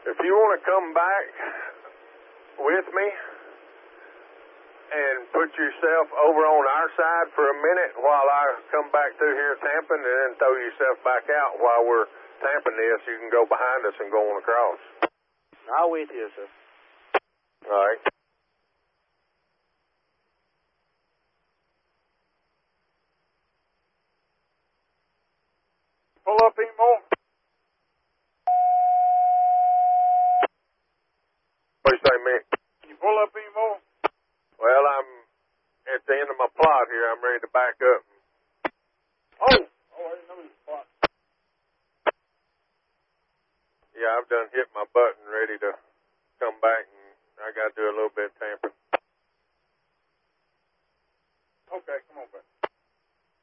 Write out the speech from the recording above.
If you want to come back with me and put yourself over on our side for a minute while I come back through here tamping, and then throw yourself back out while we're tamping this, you can go behind us and go on across. I'm with you, sir. All right. Pull up any more? What do you say, Mick? Can you pull up any more? Well, I'm at the end of my plot here. I'm ready to back up. Oh, I didn't know this spot. Yeah, I've done hit my button, ready to come back, and I got to do a little bit of tampering.